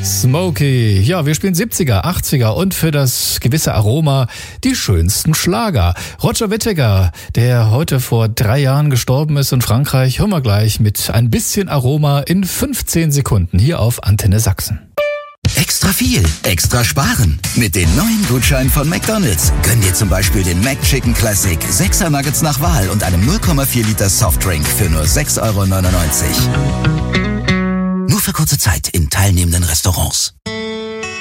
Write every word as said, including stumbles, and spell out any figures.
Smokey. Ja, wir spielen siebziger, achtziger und für das gewisse Aroma die schönsten Schlager. Roger Whittaker, der heute vor drei Jahren gestorben ist in Frankreich, hören wir gleich mit ein bisschen Aroma in fünfzehn Sekunden hier auf Antenne Sachsen. Extra viel, extra sparen. Mit den neuen Gutscheinen von McDonald's. Gönn dir zum Beispiel den McChicken Classic, sechser Nuggets nach Wahl und einem null Komma vier Liter Softdrink für nur sechs Euro neunundneunzig. Nur für kurze Zeit in teilnehmenden Restaurants.